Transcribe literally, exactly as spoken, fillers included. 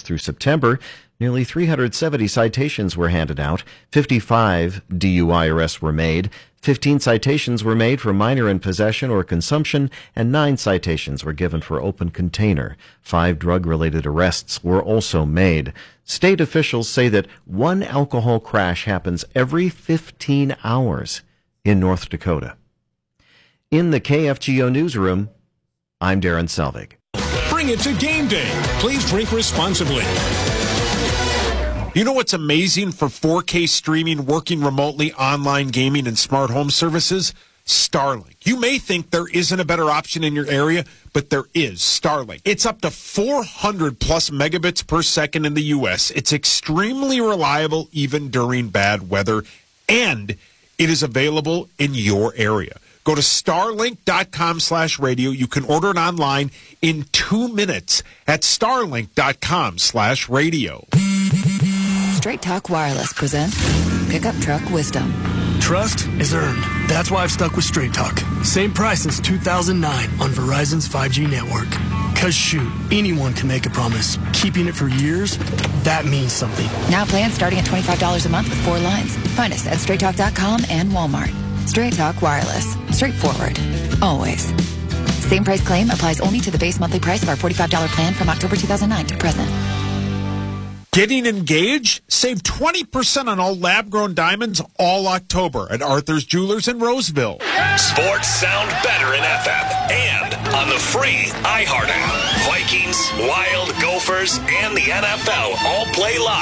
August through September, nearly three hundred seventy citations were handed out, fifty-five D U I arrests were made, fifteen citations were made for minor in possession or consumption, and nine citations were given for open container. Five drug-related arrests were also made. State officials say that one alcohol crash happens every fifteen hours in North Dakota. In the K F G O newsroom, I'm Darren Selvig. Bring it to game day. Please drink responsibly. You know what's amazing for four K streaming, working remotely, online gaming, and smart home services? Starlink. You may think there isn't a better option in your area, but there is. Starlink. It's up to four hundred plus megabits per second in the U S. It's extremely reliable even during bad weather, and it is available in your area. Go to starlink.com slash radio. You can order it online in two minutes at starlink.com slash radio. Straight Talk Wireless presents Pickup Truck Wisdom. Trust is earned. That's why I've stuck with Straight Talk. Same price since two thousand nine on Verizon's five G network. Cause shoot, anyone can make a promise. Keeping it for years, that means something. Now plans starting at twenty-five dollars a month with four lines. Find us at straight talk dot com and Walmart. Straight Talk Wireless. Straightforward. Always. Same price claim applies only to the base monthly price of our forty-five dollars plan from October two thousand nine to present. Getting engaged? Save twenty percent on all lab-grown diamonds all October at Arthur's Jewelers in Roseville. Sports sound better in F M and on the free iHeart app. Vikings, Wild, Gophers, and the N F L all play live